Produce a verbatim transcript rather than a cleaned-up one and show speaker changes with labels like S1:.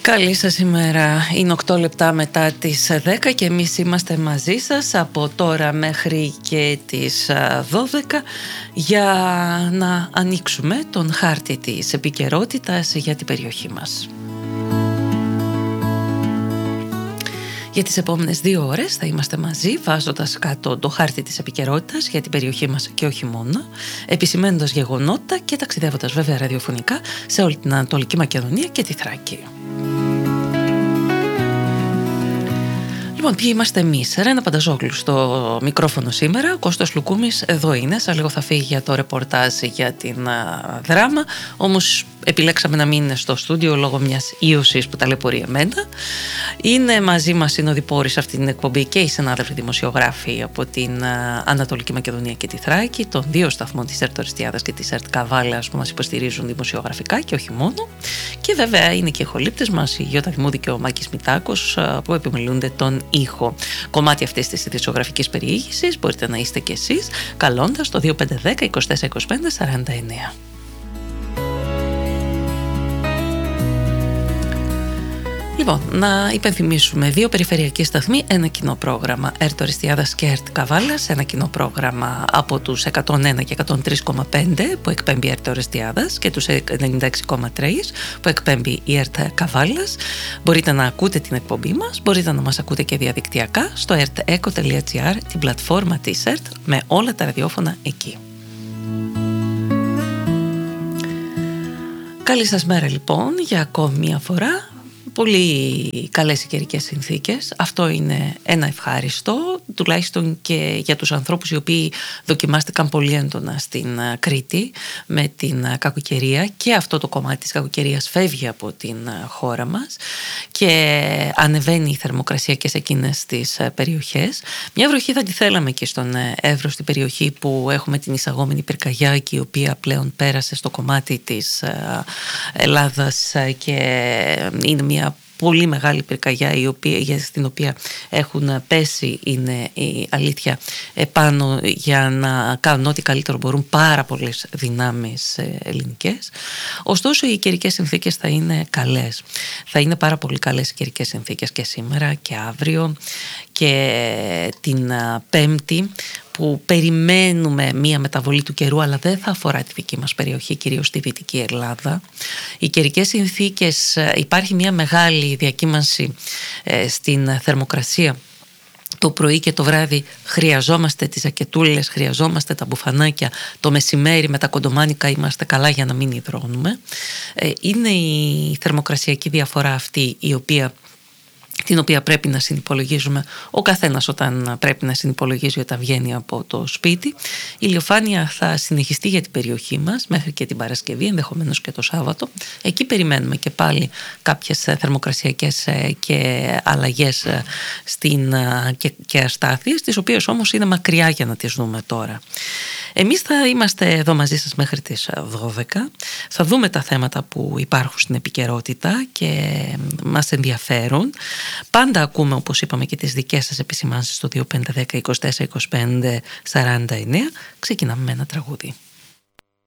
S1: Καλή σας ημέρα. Είναι οκτώ λεπτά μετά τις δέκα και εμείς είμαστε μαζί σας από τώρα μέχρι και τις δώδεκα για να ανοίξουμε τον χάρτη της επικαιρότητας για την περιοχή μας. Για τις επόμενες δύο ώρες θα είμαστε μαζί βάζοντας κάτω το χάρτη της επικαιρότητας για την περιοχή μας και όχι μόνο, επισημαίνοντας γεγονότα και ταξιδεύοντας βέβαια ραδιοφωνικά σε όλη την Ανατολική Μακεδονία και τη Θράκη. Λοιπόν, ποιοι είμαστε εμείς? Ρένα Πανταζόγλου στο μικρόφωνο σήμερα. Κώστας Λουκούμης εδώ είναι. Σαν λίγο θα φύγει για το ρεπορτάζ για την α, δράμα. Όμως επιλέξαμε να μην είναι στο στούντιο λόγω μιας ίωσης που ταλαιπωρεί εμένα. Είναι μαζί μας συνοδοιπόροι σε αυτή την εκπομπή και οι συνάδελφοι δημοσιογράφοι από την α, Ανατολική Μακεδονία και τη Θράκη, των δύο σταθμών της ΕΡΤ Ορεστιάδας και της ΕΡΤ Καβάλας που μας υποστηρίζουν δημοσιογραφικά και όχι μόνο. Και βέβαια είναι και οι ηχολήπτες μας, η Γιώτα Δημούδη και ο Μάκης Μητάκος, που επιμελούνται τον ήχο. Κομμάτι αυτής της ειδησιογραφικής περιήγησης μπορείτε να είστε κι εσείς καλώντας το δύο πέντε ένα μηδέν είκοσι τέσσερα είκοσι πέντε σαράντα εννέα. Λοιπόν, να υπενθυμίσουμε δύο περιφερειακοί σταθμοί, ένα κοινό πρόγραμμα ΕΡΤ Ορεστιάδας και ΕΡΤ Καβάλας, ένα κοινό πρόγραμμα από τους εκατόν ένα και εκατόν τρία κόμμα πέντε που εκπέμπει η ΕΡΤ Ορεστιάδας και τους ενενήντα έξι κόμμα τρία που εκπέμπει η ΕΡΤ Καβάλας. Μπορείτε να ακούτε την εκπομπή μας, μπορείτε να μας ακούτε και διαδικτυακά στο ερτ εκο τελεία τζι άρ, την πλατφόρμα της ΕΡΤ με όλα τα ραδιόφωνα εκεί. Καλή σας μέρα λοιπόν για ακόμη μια φορά. Πολύ καλές οι καιρικές συνθήκες. Αυτό είναι ένα ευχάριστο, τουλάχιστον και για τους ανθρώπους οι οποίοι δοκιμάστηκαν πολύ έντονα στην Κρήτη με την κακοκαιρία, και αυτό το κομμάτι της κακοκαιρίας φεύγει από την χώρα μας και ανεβαίνει η θερμοκρασία και σε εκείνες τις περιοχές. Μια βροχή θα τη θέλαμε και στον Εύρο, στην περιοχή που έχουμε την εισαγόμενη πυρκαγιά και η οποία πλέον πέρασε στο κομμάτι της Ελλάδας και είναι μια πολύ μεγάλη πυρκαγιά η οποία, στην οποία έχουν πέσει, είναι η αλήθεια, επάνω για να κάνουν ό,τι καλύτερο μπορούν πάρα πολλές δυνάμεις ελληνικές. Ωστόσο οι καιρικές συνθήκες θα είναι καλές. Θα είναι πάρα πολύ καλές οι καιρικές συνθήκες και σήμερα και αύριο και την Πέμπτη, που περιμένουμε μία μεταβολή του καιρού, αλλά δεν θα αφορά τη δική μας περιοχή, κυρίως στη Δυτική Ελλάδα. Οι καιρικές συνθήκες, υπάρχει μία μεγάλη διακύμανση ε, στην θερμοκρασία. Το πρωί και το βράδυ χρειαζόμαστε τις ζακετούλες, χρειαζόμαστε τα μπουφανάκια. Το μεσημέρι με τα κοντομάνικα είμαστε καλά για να μην υδρώνουμε. Ε, είναι η θερμοκρασιακή διαφορά αυτή η οποία... την οποία πρέπει να συνυπολογίζουμε ο καθένας όταν πρέπει να συνυπολογίζει όταν βγαίνει από το σπίτι. Η ηλιοφάνεια θα συνεχιστεί για την περιοχή μας μέχρι και την Παρασκευή, ενδεχομένως και το Σάββατο. Εκεί περιμένουμε και πάλι κάποιες θερμοκρασιακές και αλλαγές στην, και, και αστάθειες, τις οποίες όμως είναι μακριά για να τις δούμε τώρα. Εμείς θα είμαστε εδώ μαζί σας μέχρι τις δώδεκα. Θα δούμε τα θέματα που υπάρχουν στην επικαιρότητα και μας ενδιαφέρουν. Πάντα ακούμε, όπως είπαμε, και τις δικές σας επισημάνσεις στο δύο πέντε ένα μηδέν είκοσι τέσσερα είκοσι πέντε σαράντα εννέα. Ξεκινάμε με ένα τραγούδι.